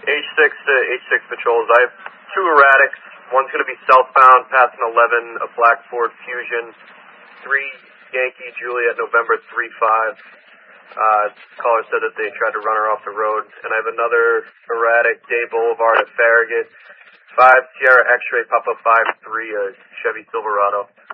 H6 to H6 patrols. I have two erratics. One's going to be southbound, passing 11, a black Ford Fusion. 3 Yankee Juliet, November 35. Caller said that they tried to run her off the road. And I have another erratic, Day Boulevard at Farragut. 5 Sierra X-Ray, Papa 5-3, a Chevy Silverado.